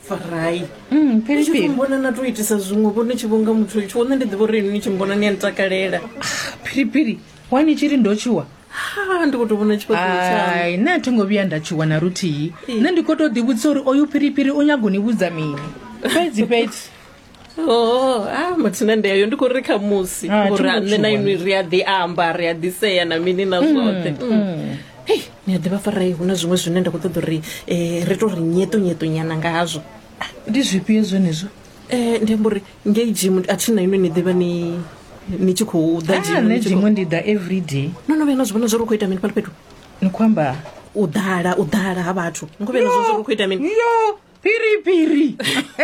Farai. Phiri. Mbona na to itisa zwiṅwe vhone tshivhonga muthu tshi wona ndi ḓivha uri ni tshi mbona ni antakalela. Phiri. Wani chiri ndochiwa. Ha ndi kuto vhona tshikho tsha. Ai, na thingo vhuya ndachiwa na ruthihi. Nṋe ndi kho to ḓivhudza uri oyu Phiri o nyago ni vhudza mini. Fhedzi. Oh, mathina ndeyo ndi khou ri kha musi uri nṋe na inwi ri a ḓi amba ri a ḓi sea na mini na zwoṱhe. Hey, ni a ḓivha Farai huna zwiṅwe zwine nda khou ṱoḓa uri ri to ri nyeto nyana ngazwo. Ndi zwifhio zwenezwo? Ndi amba uri ngei gym a thina inwi ni ḓivha ni tshi khou ḓa gym. Nṋe gym ndi ḓa every day. No vhena zwivhona zwo ri khou ita mini pala fhethu? Ni kwamba u ḓala ha vhathu. Ngo vhena zwo ri khou ita mini? Yo, Phiri.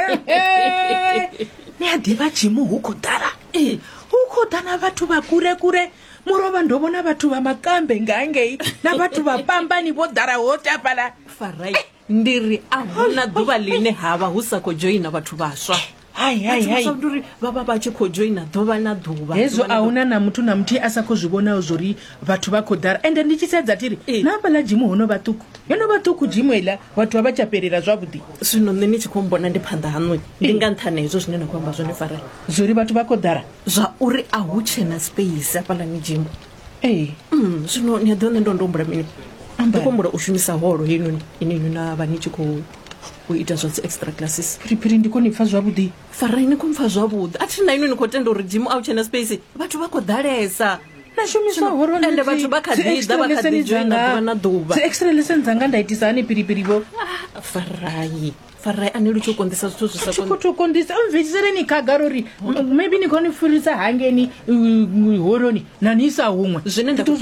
Ni a ḓivha gym hu khou ḓala. Hu khou ḓa na vhathu vha kure. Murova ndo vhona vhathu vha makambe ngangei na vhathu vha pambani vho ḓala ho tapala. Farai ndiri a huna ḓuvha line hava hu sa khou joina vhathu vhaswa. Hai. Nduri baba vha tshi khou joina ḓuvha na ḓuvha. Hezwo a huna na muthu na muthu a sa khou zwivhonaho zori vhathu vha khou ḓala. Ende ndi tshi sedza tiri na fhaḽa gym hono vhaṱuku. Yono vhaṱuku gym iḽa vhathu vha tshaperera zwavhuḓi. Zwino nṋe ni tshi khou mbona ndi phanḓa haṅwe ndi nga nṱhane hezwo zwine na khou amba zwone Farai. Zori vhathu vha khou ḓala. Zwa uri a hu tshena space hafhaḽa ni gym. Zwino ni a ḓo nṋe ndo ndombula mini? Ndi khou humbula u shumisa holo heinoni na vha ni tshi khou u ita zwa dzi extra classes. Phiri ndi kho ni pfa zwavhuḓi. Farai ni khou mpfa zwavhuḓi. A thi na inwi ni khou tenda uri gym a hu tshena space vhathu vha khou ḓalesa. Na shumisa holo ende vhathu vha kha ḓi joina ḓuvha na ḓuvha. Dzi extra lessons dzanga nda itisa hani Phiri vho? Farai ani lu tshi konḓisa zwithu zwi sa koni. Tshi konḓisa mvedziseleni khagara uri maybe ni khoni furisa hangeni horoni na nisa huṅwe. Zwine nda khou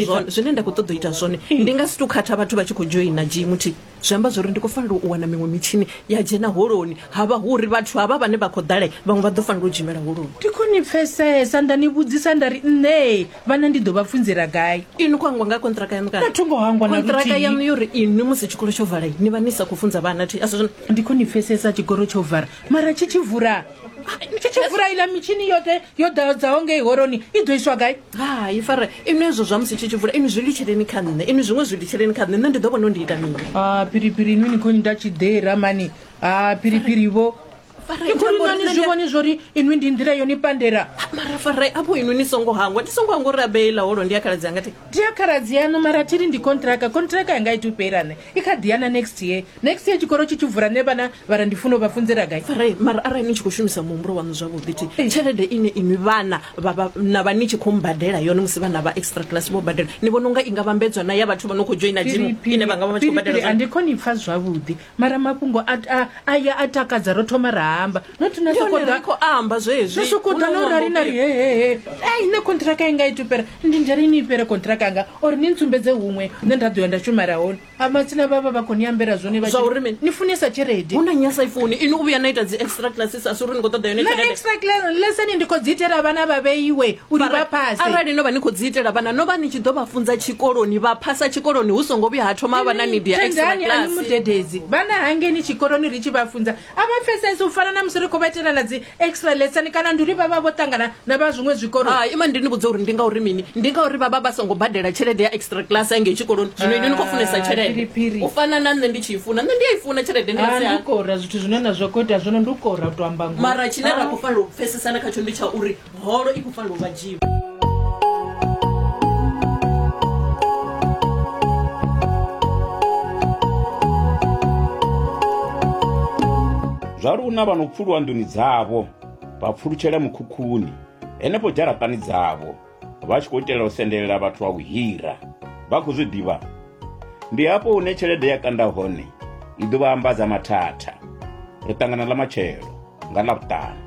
ṱoḓa ita zwone ndi nga si tu khatha vhathu vha tshi khou joina gym thi zwi amba zwori ndi khou fanela u wana miṅwe mitshini ya dzhena holoni havha hu uri vhathu havha vhane vha khou ḓala vhaṅwe vha ḓo fanela u dzhimela holoni. Ndi khoni pfesesa nda ni vhudzisa nda ri nṋe vhana ndi ḓo vha funzela gai. Ini khou hangwa nga kontraka yanu kana? Na thungo hangwa na kontraka yanu yori ini musi tshikolo tsho vala ni vha ni sa khou funza vhana thi aswo ndi khoni pfesesa tshikolo tsho vara mara tshivura ila mitshini yote yo ḓadzaho ngei horoni I ḓo iswa gai? Hai Farai ini hezwo zwa musi tshivura ini zwi litsheleni kha nṋe ini zwiṅwe zwi litsheleni kha nṋe ndi ḓo vhona ndi ita mini. Phiri inwi ni khoni nda tshidera mani Phiri vho ni zwivhoni zwori inwi ndi nḓila yoni pandera. Mara Farai apo inwi ni songo hangwa uri abeila holo ndi ya khaladzi yanga ti ndi ya khaladzi yanu mara tiri ndi kontraka yanga ituperane I kha ḓiyana next year tshikoro tshi tshivura ne vhana vha ndi funo vha funzela gai. Farai mara arali ni tshi khou shumisa muhumbulo waṋu zwavhuḓi ti tshelede ine inwi vhana na vha ni tshi khou mbadela yone musi vhana vha extra class vho badela ni vhona unga I nga vhambedzwa na ya vhathu vha no khou joina gym ine vha nga vha tshi khou badela. Andi khoni pfa zwavhuḓi mara mafhungo a takadza ro thoma ra amba not na sokoda ko amba zwezwi sokoda no rari nari ne kontraka yanga itupera ndi ndari ni ipere kontraka yanga or ni ntsumbedze huṅwe nṋe nda ḓo ya nda shumara hone amatsina baba vha khoni ambera zwone vha ni funesa tshelede una nyasa ifuni ini u vhuya na ita dzi extra classes asuri ni khou ṱoḓa yone tshelede. Na extra class lesson ndi khou dziitela vhana vha vheiwe uri vha phase arali no vha ni khou dziitela vhana no vha ni tshi ḓo vha funza tshikoloni vha phasa tshikoloni hu songo vhuya ha thoma vha na need ya extra class. Ani mudededzi vhana hangeni tshikoloni ri tshi vha funza ava pfesesa u fana na musi ri khou vha itela na dzi extra lesson kana nduri vha vho ṱangana na vha zwiṅwe zwikolo. Ima ndi ni vhudza uri ndi nga uri mini ndi nga uri vha songo badela tshelede ya extra class engei tshikoloni zwino ini ni khou funesa tshelede u fana na nṋe ndi tshi ifuna nṋe ndi ya ifuna tshelede ndi nga si ndi kora zwithu zwine na zwo kota zwino ndi kora to amba ngo mara tshine ra khou fanela u pfesesana khatsho ndi tsha uri holo I khou fanela u vha gym. Zvari una vanopfurwa nduni dzavo vapfurukira mukhukhuni henefho jaratani dzavo vachikoitela kusendelela vhathu va kuhira va kuzvidiva ndi hapo une tshelede yakanda hone I ḓo vha ambadza mathata ri ṱangana ḽa matshelo nga ḽavhuṱanu.